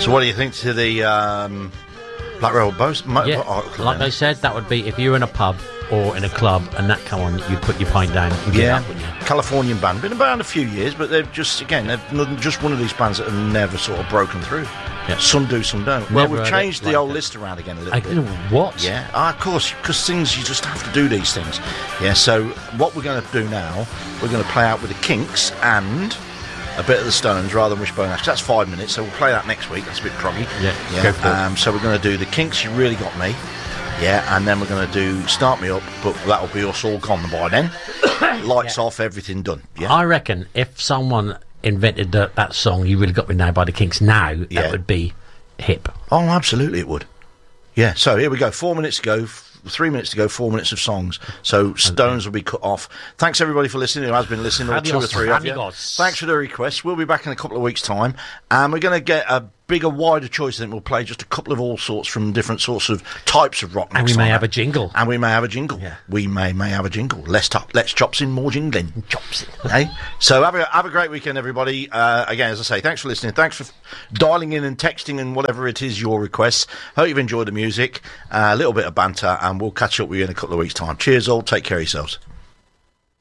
So what do you think to the Black Rebel Boat? Like I said, that would be if you're in a pub or in a club and that come on, you'd put your pint down and get up, wouldn't you? Californian band. Been around a few years, but they've just one of these bands that have never sort of broken through. Yeah. Some do, some don't. Well, we've changed the old list around again a little bit. What? Yeah, of course, because things, you just have to do these things. Yeah, so what we're going to do now, we're going to play out with the Kinks and a bit of the Stones rather than Wishbone Ash. That's 5 minutes, so we'll play that next week. That's a bit proggy. Yeah. Go for it. So we're going to do the Kinks, You Really Got Me. Yeah, and then we're going to do Start Me Up, but that'll be us all gone by then. Lights off, everything done. Yeah. I reckon if someone invented that song, You Really Got Me Now by the Kinks now, that would be hip. Oh, absolutely it would. Yeah, so here we go. 4 minutes to go. 3 minutes to go, 4 minutes of songs. So Stones will be cut off. Thanks everybody for listening, who has been listening, or two or three of you. Thanks for the requests. We'll be back in a couple of weeks' time, and we're going to get a bigger, wider choice. I think we'll play just a couple of all sorts from different sorts of types of rock. And we may have a jingle. And we may have a jingle. Yeah. We may have a jingle. Let's chops in more jingling. Chops in. Hey? So have a great weekend, everybody. Again, as I say, thanks for listening. Thanks for dialing in and texting and whatever it is, your requests. Hope you've enjoyed the music. A little bit of banter, and we'll catch up with you in a couple of weeks' time. Cheers all. Take care of yourselves.